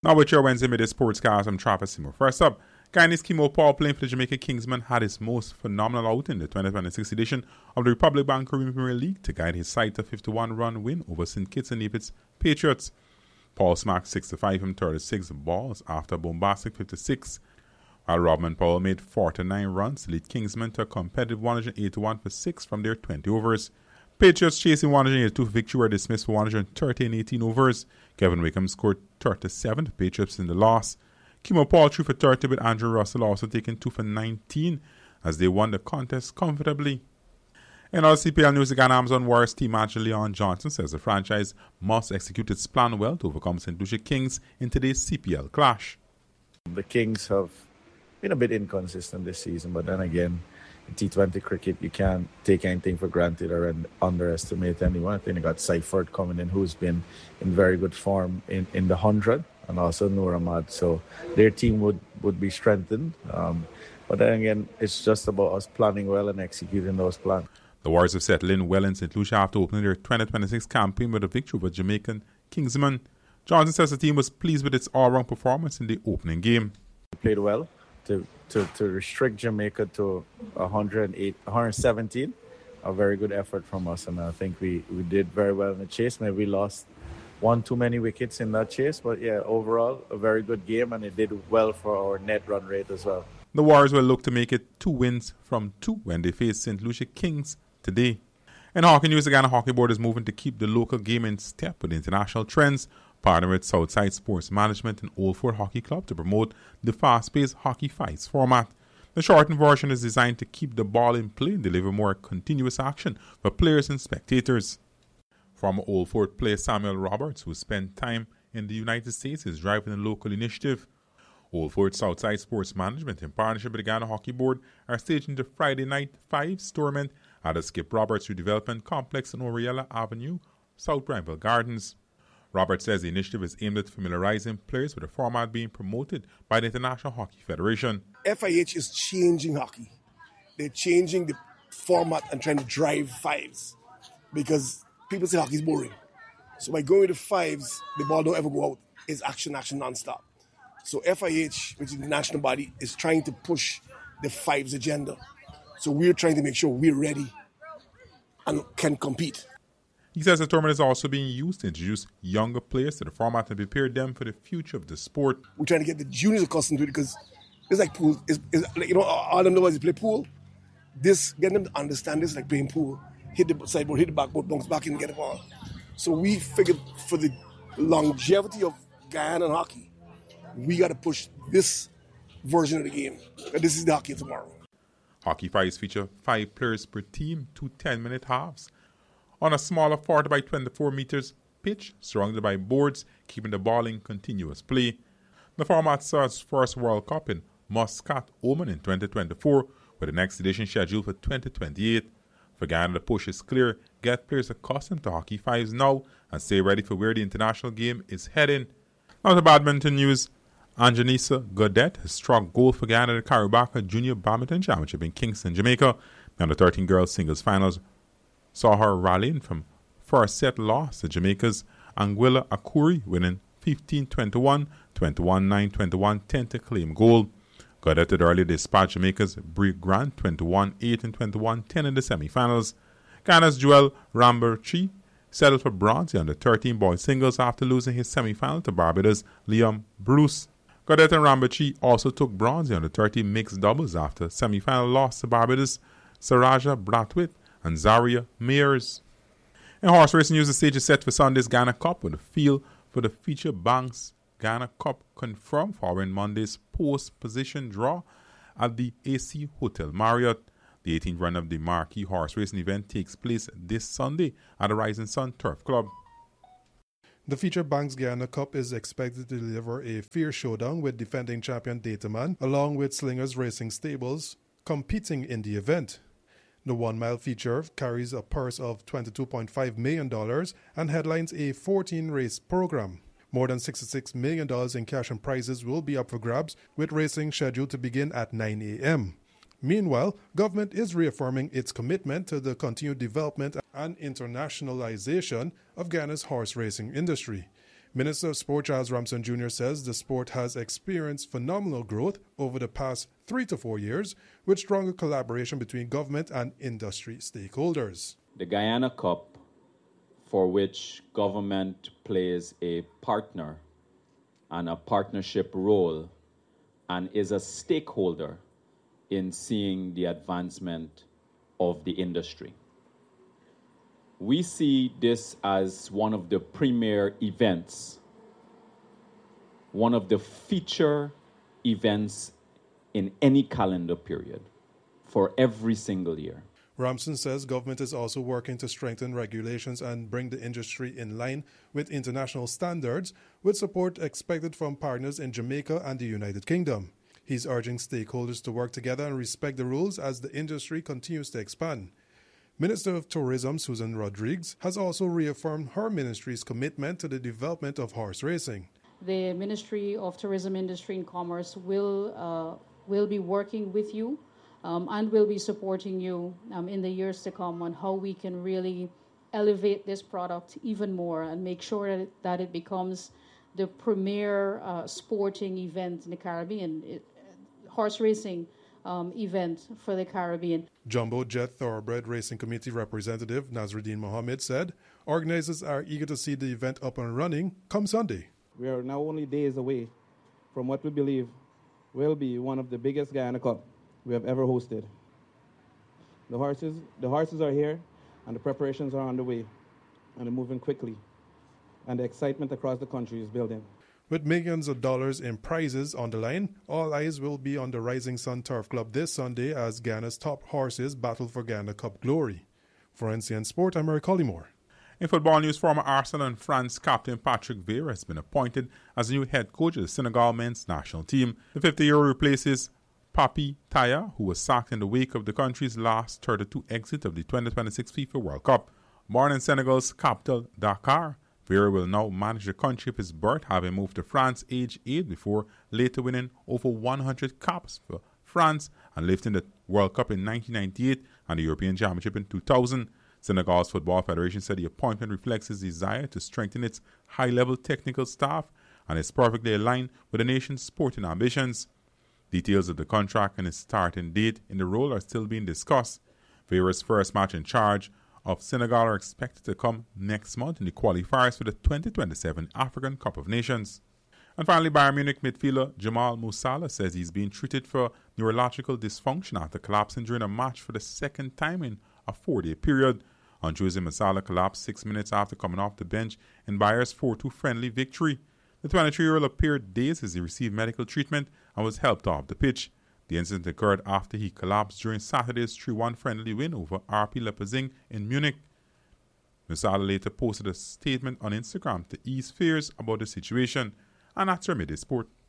Now with your Wednesday Midday Sportscast, I'm Travis Simo. First up, Guyanese Kimo Paul playing for the Jamaica Kingsmen had his most phenomenal out in the 2026 edition of the Republic Bank Caribbean Premier League to guide his side to a 51-run win over St. Kitts and Nevis Patriots. Paul smacked 65 from 36 balls after a bombastic 56, while Robin Powell made 49 runs to lead Kingsmen to a competitive 181 for 6 from their 20 overs. Patriots chasing 182 for victory were dismissed for 130 in 18 overs. Kevin Wickham scored 37 to Patriots in the loss. Kimo Paul threw for 30 with Andrew Russell also taking 2 for 19 as they won the contest comfortably. In other CPL news, the Ghana Amazon Warriors team manager Leon Johnson says the franchise must execute its plan well to overcome St. Lucia Kings in today's CPL clash. The Kings have been a bit inconsistent this season, but then again, in T20 cricket, you can't take anything for granted or underestimate anyone. I think they got Seifert coming in, who's been in very good form in the 100, and also Noor Ahmad. So their team would be strengthened. But then again, it's just about us planning well and executing those plans. The Warriors have settled in well in St. Lucia after opening their 2026 campaign with a victory over Jamaican Kingsmen. Johnson says the team was pleased with its all-round performance in the opening game. We played well to restrict Jamaica to 117. A very good effort from us, and I think we did very well in the chase. Maybe we lost one too many wickets in that chase, but yeah, overall a very good game, and it did well for our net run rate as well. The Warriors will look to make it 2 wins from 2 when they face St. Lucia Kings today. In hockey news, the Ghana Hockey Board is moving to keep the local game in step with international trends, partnering with Southside Sports Management and Old Fort Hockey Club to promote the fast-paced hockey fights format. The shortened version is designed to keep the ball in play and deliver more continuous action for players and spectators. Former Old Fort player Samuel Roberts, who spent time in the United States, is driving the local initiative. Old Fort Southside Sports Management, in partnership with the Ghana Hockey Board, are staging the Friday Night Fives tournament at the Skip Roberts Redevelopment Complex on Oriella Avenue, South Granville Gardens. Roberts says the initiative is aimed at familiarizing players with the format being promoted by the International Hockey Federation. FIH is changing hockey. They're changing the format and trying to drive fives because people say hockey is boring. So by going with the fives, the ball don't ever go out. It's action, non-stop. So FIH, which is the national body, is trying to push the fives agenda. So we're trying to make sure we're ready and can compete. He says the tournament is also being used to introduce younger players to the format and prepare them for the future of the sport. We're trying to get the juniors accustomed to it because it's like pool. It's like, you know, all them know as they play pool. This, getting them to understand this is like playing pool. Hit the sideboard, hit the backboard, bounce back in and get the ball. So we figured for the longevity of Guyana hockey, we got to push this version of the game. This is the hockey of tomorrow. Hockey fights feature 5 players per team, 2 10-minute halves, on a smaller 40 by 24 meters pitch surrounded by boards, keeping the ball in continuous play. The format saw its first World Cup in Muscat, Oman in 2024, with the next edition scheduled for 2028. For Ghana, the push is clear: get players accustomed to hockey fives now and stay ready for where the international game is heading. Now to badminton news. Anjanisa Godet has struck gold for Ghana at the Caribaka Junior Badminton Championship in Kingston, Jamaica. The under-13 girls singles finals saw her rallying from first set loss to Jamaica's Anguilla Akuri, winning 15-21, 21-9, 21-10 to claim gold. Godet had earlier dispatched Jamaica's Brie Grant 21-8 and 21-10 in the semi-finals. Ghana's Joel Ramberchi settled for bronze in the 13 boys singles after losing his semi-final to Barbados' Liam Bruce. Godet and Ramberchi also took bronze in the 13 mixed doubles after semi-final loss to Barbados' Saraja Bratwit and Zaria Mears. In horse racing news, the stage is set for Sunday's Ghana Cup with a field for the feature Banks Ghana Cup confirmed following Monday's post-position draw at the AC Hotel Marriott. The 18th run of the marquee horse racing event takes place this Sunday at the Rising Sun Turf Club. The feature Banks Ghana Cup is expected to deliver a fierce showdown with defending champion Dataman, along with Slingers Racing Stables, competing in the event. The 1 mile feature carries a purse of $22.5 million and headlines a 14-race program. More than $66 million in cash and prizes will be up for grabs, with racing scheduled to begin at 9 a.m. Meanwhile, government is reaffirming its commitment to the continued development and internationalization of Ghana's horse racing industry. Minister of Sport Charles Ramson Jr. says the sport has experienced phenomenal growth over the past 3 to 4 years with stronger collaboration between government and industry stakeholders. The Guyana Cup, for which government plays a partner and a partnership role and is a stakeholder in seeing the advancement of the industry. We see this as one of the premier events, one of the feature events in any calendar period for every single year. Ramson says government is also working to strengthen regulations and bring the industry in line with international standards, with support expected from partners in Jamaica and the United Kingdom. He's urging stakeholders to work together and respect the rules as the industry continues to expand. Minister of Tourism Susan Rodriguez has also reaffirmed her ministry's commitment to the development of horse racing. The Ministry of Tourism, Industry and Commerce will be working with you and will be supporting you in the years to come on how we can really elevate this product even more and make sure that it becomes the premier sporting event in the Caribbean, horse racing event for the Caribbean. Jumbo Jet Thoroughbred Racing Committee representative Nazruddin Mohammed said organizers are eager to see the event up and running come Sunday. We are now only days away from what we believe will be one of the biggest Guyana Cup we have ever hosted. The horses are here, and the preparations are underway, and they're moving quickly, and the excitement across the country is building. With millions of dollars in prizes on the line, all eyes will be on the Rising Sun Turf Club this Sunday as Guyana's top horses battle for Guyana Cup glory. For NCN Sport, I'm Eric Collymore. In football news, former Arsenal and France captain Patrick Vieira has been appointed as the new head coach of the Senegal men's national team. The 50-year-old replaces Papi Taya, who was sacked in the wake of the country's last 32 exit of the 2026 FIFA World Cup. Born in Senegal's capital, Dakar, Vieira will now manage the country of his birth, having moved to France age 8 before later winning over 100 caps for France and lifting the World Cup in 1998 and the European Championship in 2000. Senegal's Football Federation said the appointment reflects his desire to strengthen its high-level technical staff and is perfectly aligned with the nation's sporting ambitions. Details of the contract and his starting date in the role are still being discussed. Vieira's first match in charge of Senegal are expected to come next month in the qualifiers for the 2027 African Cup of Nations. And finally, Bayern Munich midfielder Jamal Musiala says he's being treated for neurological dysfunction after collapsing during a match for the second time in a 4-day period. On Tuesday, Musiala collapsed 6 minutes after coming off the bench in Bayern's 4-2 friendly victory. The 23-year-old appeared dazed as he received medical treatment and was helped off the pitch. The incident occurred after he collapsed during Saturday's 3-1 friendly win over RB Leipzig in Munich. Musiala later posted a statement on Instagram to ease fears about the situation. And that's our midday sport.